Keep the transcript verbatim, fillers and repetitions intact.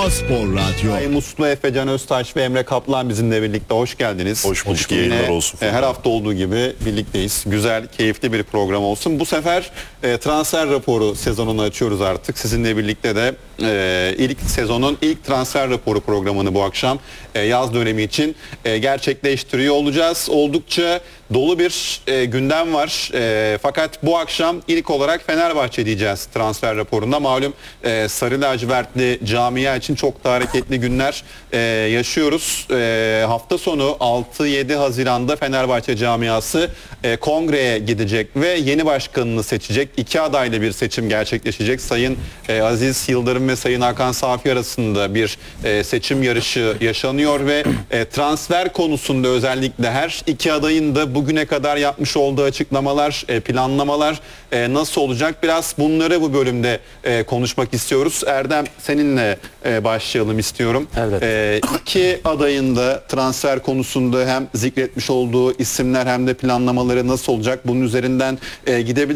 Spor Radyo. Muslu Efe, Can Öztaş ve Emre Kaplan bizimle birlikte. Hoş geldiniz. Hoş bulduk. Yayınlar olsun. Her hafta olduğu gibi birlikteyiz. Güzel, keyifli bir program olsun. Bu sefer e, transfer raporu sezonunu açıyoruz artık. Sizinle birlikte de e, ilk sezonun ilk transfer raporu programını bu akşam e, yaz dönemi için e, gerçekleştiriyor olacağız. Oldukça dolu bir e, gündem var. E, fakat bu akşam ilk olarak Fenerbahçe diyeceğiz transfer raporunda. Malum e, Sarı Lacivertli camia için çok da hareketli günler e, yaşıyoruz. E, hafta sonu altı yedi Haziran'da Fenerbahçe camiası e, kongreye gidecek ve yeni başkanını seçecek. İki adaylı bir seçim gerçekleşecek. Sayın e, Aziz Yıldırım ve Sayın Hakan Safi arasında bir e, seçim yarışı yaşanıyor ve e, transfer konusunda özellikle her iki adayın da bugüne kadar yapmış olduğu açıklamalar, e, planlamalar e, nasıl olacak? Biraz bunları bu bölümde e, konuşmak istiyoruz. Erdem, seninle e, başlayalım istiyorum. Evet. E, iki adayın da transfer konusunda hem zikretmiş olduğu isimler hem de planlamaları nasıl olacak? Bunun üzerinden e, gidebiliriz.